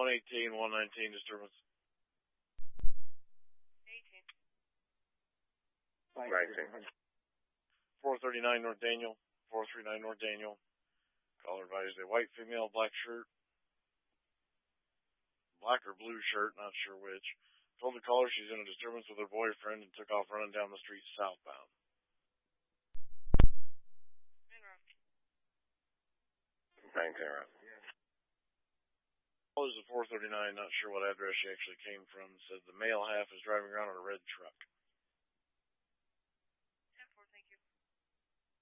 118, 119 disturbance. 19. 439 North Daniel. 439 North Daniel. Caller advised a white female, black shirt. Black or blue shirt, not sure which. Told the caller she's in a disturbance with her boyfriend and took off running down the street southbound. Thanks, Aaron. Callers at 439, not sure what address she actually came from, said the male half is driving around in a red truck.